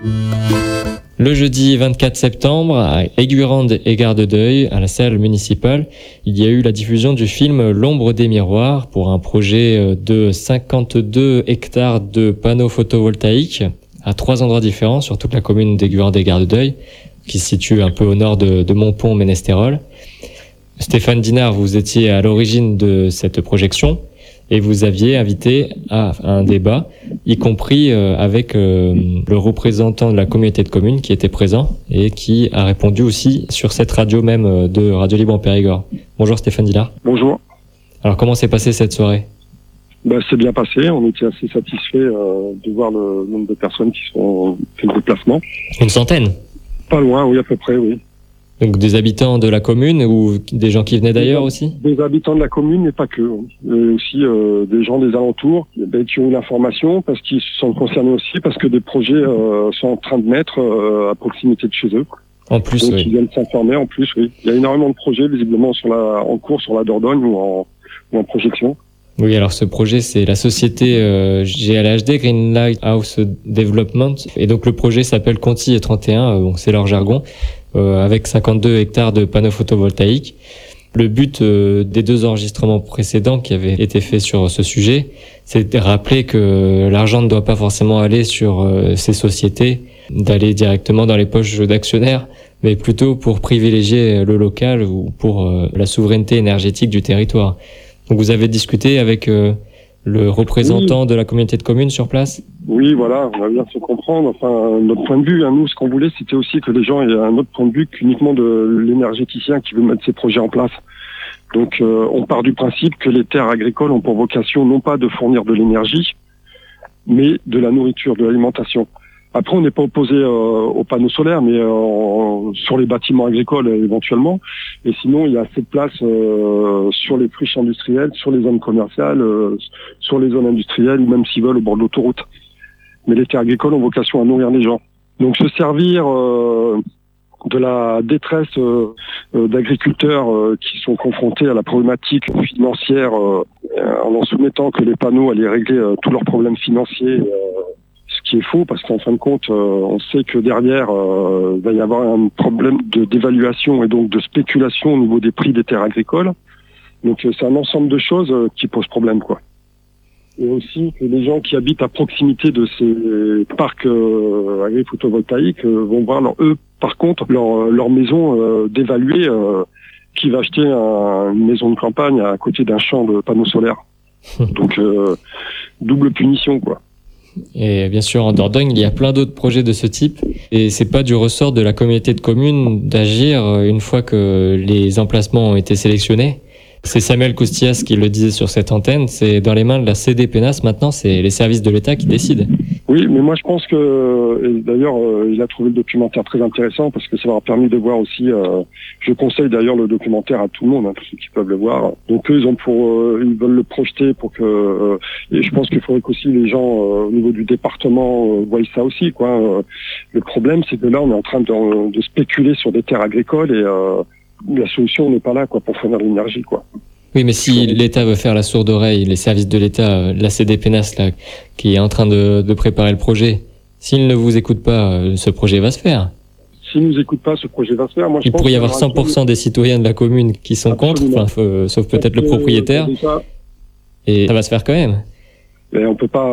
Le jeudi 24 septembre, à Aiguerande et Gare de Deuil, à la salle municipale, il y a eu la diffusion du film L'ombre des miroirs pour un projet de 52 hectares de panneaux photovoltaïques à 3 endroits différents sur toute la commune d'Aiguerande et Gare de Deuil, qui se situe un peu au nord de Montpont-Ménestérol. Stéphane Dinard, vous étiez à l'origine de cette projection et vous aviez invité à un débat, y compris avec le représentant de la communauté de communes qui était présent et qui a répondu aussi sur cette radio même de Radio Libre en Périgord. Bonjour Stéphane Dinard. Bonjour. Alors comment s'est passée cette soirée ? C'est bien passé, on était assez satisfaits de voir le nombre de personnes qui sont fait le déplacement. Une centaine ? Pas loin, oui, à peu près, oui. Donc des habitants de la commune ou des gens qui venaient d'ailleurs aussi ? Des habitants de la commune, mais pas que. Et aussi des gens des alentours qui ont eu l'information parce qu'ils se sont concernés aussi, parce que des projets sont en train de naître à proximité de chez eux. En plus, donc, oui. Ils viennent s'informer, en plus, oui. Il y a énormément de projets, visiblement, en cours sur la Dordogne ou en projection. Oui, alors ce projet, c'est la société GLHD, Green Lighthouse Development. Et donc le projet s'appelle Conti 31, donc c'est leur jargon, avec 52 hectares de panneaux photovoltaïques. Le but des 2 enregistrements précédents qui avaient été faits sur ce sujet, c'est de rappeler que l'argent ne doit pas forcément aller sur ces sociétés, d'aller directement dans les poches d'actionnaires, mais plutôt pour privilégier le local ou pour la souveraineté énergétique du territoire. Donc vous avez discuté avec le représentant de la communauté de communes sur place ? Oui, voilà, on va bien se comprendre. Enfin, notre point de vue, nous, ce qu'on voulait, c'était aussi que les gens aient un autre point de vue qu'uniquement de l'énergéticien qui veut mettre ses projets en place. Donc, on part du principe que les terres agricoles ont pour vocation non pas de fournir de l'énergie, mais de la nourriture, de l'alimentation. Après, on n'est pas opposé aux panneaux solaires, mais sur les bâtiments agricoles éventuellement. Et sinon, il y a assez de place sur les friches industrielles, sur les zones commerciales, sur les zones industrielles, ou même s'ils veulent au bord de l'autoroute. Mais les terres agricoles ont vocation à nourrir les gens. Donc se servir de la détresse d'agriculteurs qui sont confrontés à la problématique financière en soumettant que les panneaux allaient régler tous leurs problèmes financiers, ce qui est faux parce qu'en fin de compte, on sait que derrière, il va y avoir un problème d'évaluation et donc de spéculation au niveau des prix des terres agricoles. Donc c'est un ensemble de choses qui posent problème, quoi. Et aussi que les gens qui habitent à proximité de ces parcs agri-photovoltaïques vont voir par contre leur maison dévaluée. Qui va acheter une maison de campagne à côté d'un champ de panneaux solaires. Donc double punition, quoi. Et bien sûr, en Dordogne, il y a plein d'autres projets de ce type. Et c'est pas du ressort de la communauté de communes d'agir une fois que les emplacements ont été sélectionnés. C'est Samuel Coustillas qui le disait sur cette antenne. C'est dans les mains de la CDPENAS maintenant, c'est les services de l'État qui décident. Oui, mais moi je pense que, et d'ailleurs, il a trouvé le documentaire très intéressant parce que ça leur a permis de voir aussi. Je conseille d'ailleurs le documentaire à tout le monde, tous ceux qui peuvent le voir. Donc eux, ils veulent le projeter pour que. Et je pense qu'il faudrait qu'aussi les gens au niveau du département voient ça aussi, quoi. Le problème, c'est que là, on est en train de spéculer sur des terres agricoles et la solution n'est pas là, quoi, pour fournir l'énergie, quoi. Oui, mais si l'État veut faire la sourde oreille, les services de l'État, la CDPENAS, là, qui est en train de préparer le projet, s'ils ne vous écoutent pas, ce projet va se faire. S'ils nous écoutent pas, ce projet va se faire. Moi, il pourrait y avoir 100% des citoyens de la commune qui sont contre, sauf peut-être le propriétaire, et ça va se faire quand même. Et on peut pas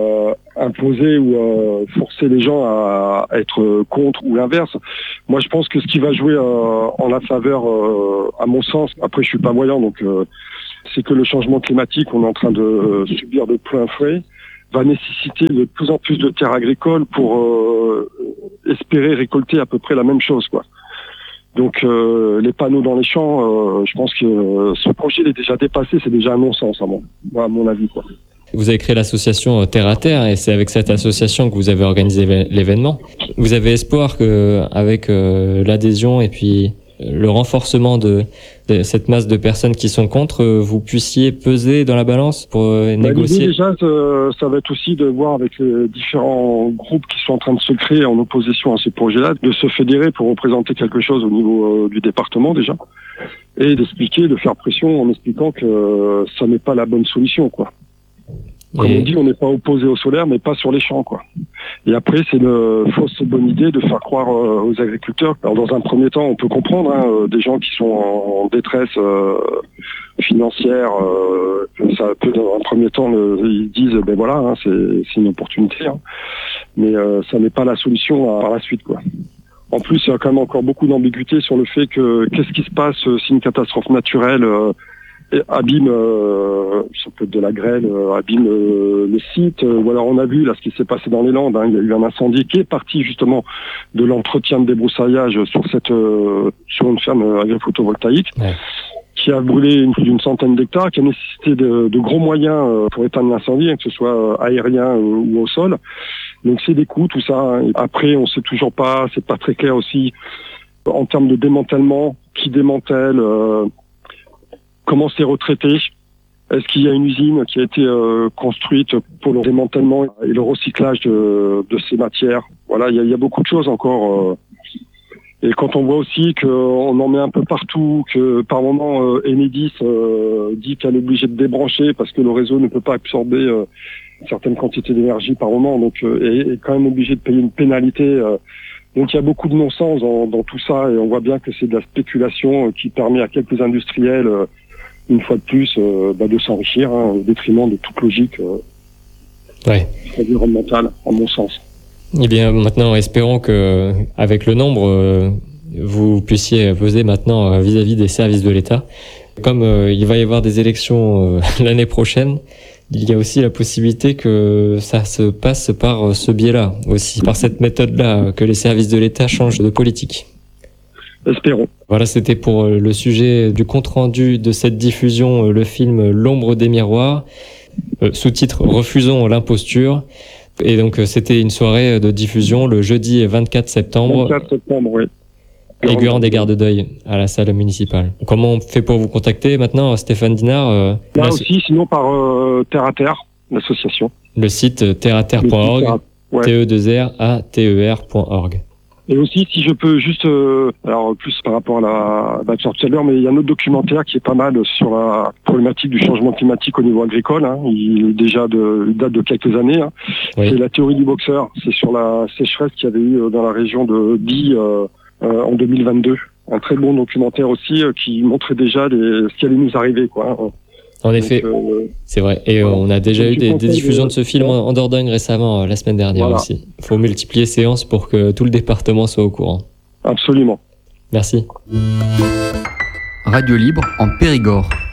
imposer ou forcer les gens à être contre ou l'inverse. Moi, je pense que ce qui va jouer en la faveur, à mon sens, après je suis pas voyant, donc c'est que le changement climatique qu'on est en train de subir de plein fouet va nécessiter de plus en plus de terres agricoles pour espérer récolter à peu près la même chose, quoi. Donc les panneaux dans les champs, je pense que ce projet il est déjà dépassé, c'est déjà un non-sens à mon avis, quoi. Vous avez créé l'association Terre à Terre et c'est avec cette association que vous avez organisé l'événement. Vous avez espoir que avec l'adhésion et puis le renforcement de cette masse de personnes qui sont contre, vous puissiez peser dans la balance pour négocier. L'idée déjà, ça va être aussi de voir avec les différents groupes qui sont en train de se créer en opposition à ces projets-là, de se fédérer pour représenter quelque chose au niveau du département déjà, et d'expliquer, de faire pression en expliquant que ça n'est pas la bonne solution, quoi. Comme on dit, on n'est pas opposé au solaire, mais pas sur les champs, quoi. Et après, c'est une fausse bonne idée de faire croire aux agriculteurs. Alors, dans un premier temps, on peut comprendre des gens qui sont en détresse financière. Ça peut, dans un premier temps, ils disent, ben voilà, c'est une opportunité. Mais ça n'est pas la solution par la suite, quoi. En plus, il y a quand même encore beaucoup d'ambiguïté sur le fait que qu'est-ce qui se passe si une catastrophe naturelle abîme, ça peut être de la grêle, abîme le site. Ou alors on a vu là ce qui s'est passé dans les Landes. Il y a eu un incendie qui est parti justement de l'entretien de débroussaillage sur une ferme agri-photovoltaïque. Ouais. Qui a brûlé plus d'une centaine d'hectares, qui a nécessité de gros moyens pour éteindre l'incendie, que ce soit aérien ou au sol. Donc c'est des coûts, tout ça. Et après, on sait toujours pas, c'est pas très clair aussi en termes de démantèlement, qui démantèle, comment c'est retraité. Est-ce qu'il y a une usine qui a été construite pour le démantèlement et le recyclage de ces matières? Voilà, il y a beaucoup de choses encore. Et quand on voit aussi qu'on en met un peu partout, que par moment Enedis dit qu'elle est obligée de débrancher parce que le réseau ne peut pas absorber certaines quantités d'énergie par moment, donc est quand même obligé de payer une pénalité. Donc il y a beaucoup de non-sens dans tout ça, et on voit bien que c'est de la spéculation qui permet à quelques industriels, une fois de plus, de s'enrichir au détriment de toute logique environnementale, en mon sens. Eh bien, maintenant, espérons que, avec le nombre, vous puissiez peser maintenant vis-à-vis des services de l'État. Comme il va y avoir des élections l'année prochaine, il y a aussi la possibilité que ça se passe par ce biais-là, aussi par cette méthode-là, que les services de l'État changent de politique. Espérons. Voilà, c'était pour le sujet du compte-rendu de cette diffusion, le film L'ombre des miroirs, sous-titre Refusons l'imposture. Et donc, c'était une soirée de diffusion le jeudi 24 septembre. 24 septembre, oui. Aigurande et Gare de Deuil, à la salle municipale. Comment on fait pour vous contacter maintenant, Stéphane Dinard? Là aussi, sinon par Terre à Terre, l'association. Le site terreaterre.org, TE2RATER.org. Et aussi, si je peux juste, alors plus par rapport à la tout à l'heure, mais il y a un autre documentaire qui est pas mal sur la problématique du changement climatique au niveau agricole. Il est déjà il date de quelques années. Oui. C'est la théorie du boxeur. C'est sur la sécheresse qu'il y avait eu dans la région de Die en 2022. Un très bon documentaire aussi qui montrait déjà ce qui allait nous arriver, quoi. En effet, c'est vrai. Et on a déjà eu des diffusions de ce film en Dordogne récemment, la semaine dernière aussi. Il faut multiplier séances pour que tout le département soit au courant. Absolument. Merci. Radio Libre en Périgord.